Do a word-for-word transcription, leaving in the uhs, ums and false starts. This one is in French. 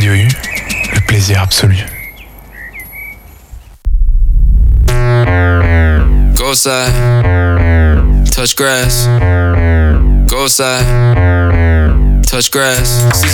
Radio U, le plaisir absolu. Go side, touch grass. Go side, touch grass.